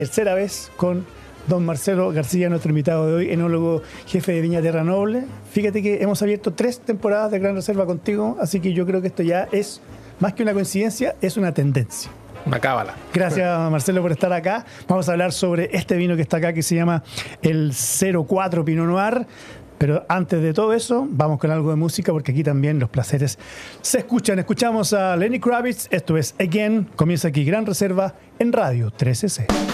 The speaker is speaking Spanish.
Tercera vez con don Marcelo García, nuestro invitado de hoy, enólogo jefe de Viña Terra Noble. Fíjate que hemos abierto 3 temporadas de Gran Reserva contigo, así que yo creo que esto ya es más que una coincidencia, es una tendencia. Una cábala. Gracias, Marcelo, por estar acá. Vamos a hablar sobre este vino que está acá, que se llama el 04 Pinot Noir. Pero antes de todo eso, vamos con algo de música, porque aquí también los placeres se escuchan. Escuchamos a Lenny Kravitz, esto es Again. Comienza aquí Gran Reserva en Radio 13C.